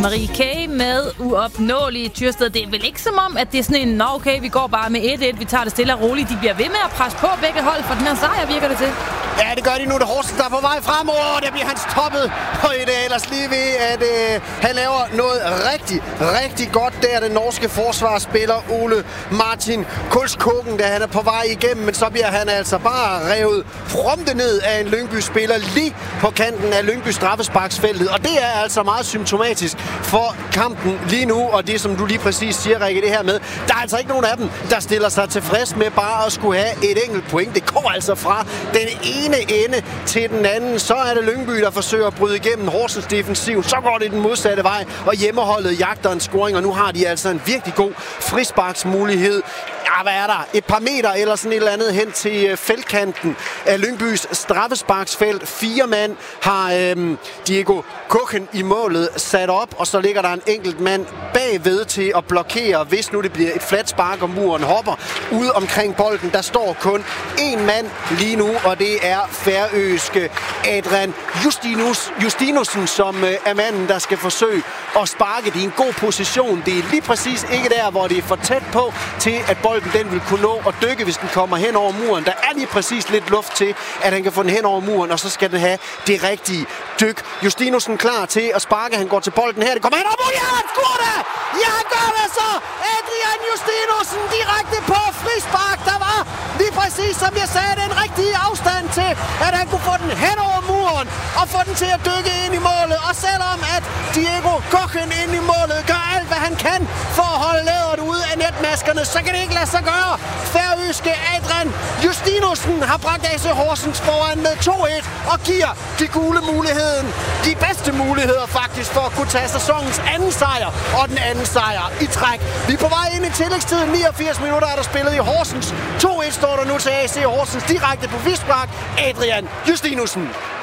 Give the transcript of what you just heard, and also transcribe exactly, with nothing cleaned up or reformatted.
Marie K. med Uopnåelige Tyrsted. Det er vel ikke som om, at det er sådan en, nå okay, vi går bare med et et, vi tager det stille og roligt. De bliver ved med at presse på begge hold, for den her sejr virker det til. Ja, det gør de nu. Det er Horsens, der er på vej fremover. Der bliver hans toppet. Og det er ellers lige ved, at øh, han laver noget rigtig, rigtig godt. Der den norske forsvarsspiller Ole Martin Kulskogen, da han er på vej igennem. Men så bliver han altså bare revet prompte ned af en Lyngby-spiller lige på kanten af Lyngby straffesparksfeltet. Og det er altså meget symptomatisk for kampen lige nu. Og det, som du lige præcis siger, Rikke, det her med, der er altså ikke nogen af dem, der stiller sig tilfreds med bare at skulle have et enkelt point. Det går altså fra den ene ende til den anden. Så er det Lyngby, der forsøger at bryde igennem Horsens defensiv. Så går det den modsatte vej, og hjemmeholdet jagter en scoring, og nu har de altså en virkelig god frisparksmulighed. Ja, hvad er der? Et par meter eller sådan et eller andet hen til feltkanten af Lyngbys straffesparksfelt. Fire mand har øhm, Diego Kochen i målet sat op, og så ligger der en enkelt mand bagved til at blokere, hvis nu det bliver et fladt spark, og muren hopper ude omkring bolden. Der står kun én mand lige nu, og det er færøske Adrian Justinus, Justinussen, som øh, er manden, der skal forsøge at sparke. Det er en god position. Det er lige præcis ikke der, hvor det er for tæt på til, at bolden den vil kunne nå at dykke, hvis den kommer hen over muren. Der er lige præcis lidt luft til, at han kan få den hen over muren, og så skal den have det rigtige dyk. Justinussen klar til at sparke. Han går til bolden her. Det kommer hen over muren. Ja, han scorer det! Ja, han gør det så! Adrian Justinussen direkte på frispark. Der var lige præcis, som jeg sagde, den rigtige afstand til, at han kunne få den hen over muren og få den til at dykke ind i målet. Og selvom at Diego Kochen ind i målet gør alt, hvad han kan for at holde læderet ude af netmaskerne, så kan det ikke lade sig gøre. Færøske Adrian Justinussen har bragt A C Horsens foran med to et og giver de gule muligheden, de bedste muligheder faktisk, for at kunne tage sæsonens anden sejr og den anden sejr i træk. Vi er på vej ind i tillægstiden. niogfirs minutter er der spillet i Horsens. to et står der nu til A C Horsens direkte på frispark. Adrian Justinussen.